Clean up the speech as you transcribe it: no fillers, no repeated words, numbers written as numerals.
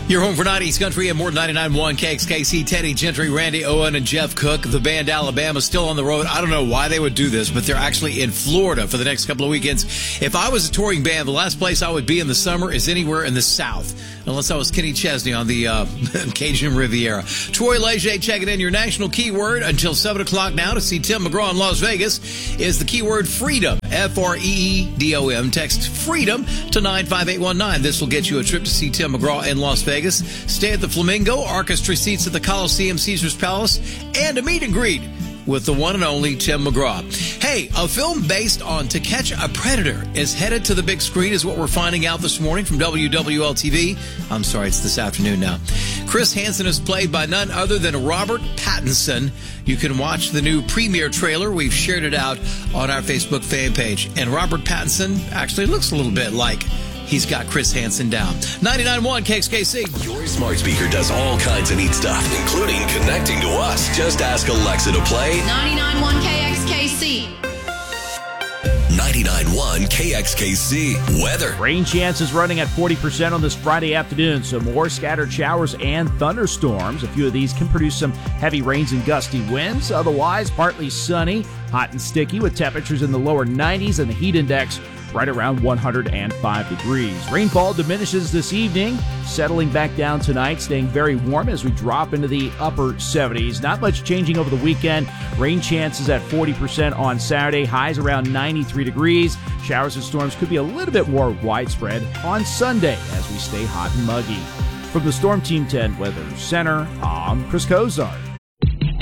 You're home for 90s Country and more 99.1 KXKC. Teddy Gentry, Randy Owen, and Jeff Cook. The band Alabama still on the road. I don't know why they would do this, but they're actually in Florida for the next couple of weekends. If I was a touring band, the last place I would be in the summer is anywhere in the South, unless I was Kenny Chesney on the Cajun Riviera. Troy Leger checking in. Your national keyword until 7 o'clock now to see Tim McGraw in Las Vegas is the keyword freedom. FREEDOM. Text freedom to 95819. This will get you a trip to see Tim McGraw in Las Vegas. Stay at the Flamingo, orchestra seats at the Coliseum, Caesars Palace, and a meet and greet with the one and only Tim McGraw. Hey, a film based on To Catch a Predator is headed to the big screen, is what we're finding out this morning from WWL-TV. I'm sorry, it's this afternoon now. Chris Hansen is played by none other than Robert Pattinson. You can watch the new premiere trailer. We've shared it out on our Facebook fan page. And Robert Pattinson actually looks a little bit like he's got Chris Hansen down. 99.1 KXKC. Your smart speaker does all kinds of neat stuff, including connecting to us. Just ask Alexa to play 99.1 KXKC. 99.1 KXKC weather. Rain chances running at 40% on this Friday afternoon, so more scattered showers and thunderstorms. A few of these can produce some heavy rains and gusty winds. Otherwise, partly sunny, hot and sticky with temperatures in the lower 90s and the heat index right around 105 degrees. Rainfall diminishes this evening, settling back down tonight, staying very warm as we drop into the upper 70s. Not much changing over the weekend. Rain chances at 40% on Saturday, highs around 93 degrees. Showers and storms could be a little bit more widespread on Sunday as we stay hot and muggy. From the Storm Team 10 Weather Center, I'm Chris Cozart.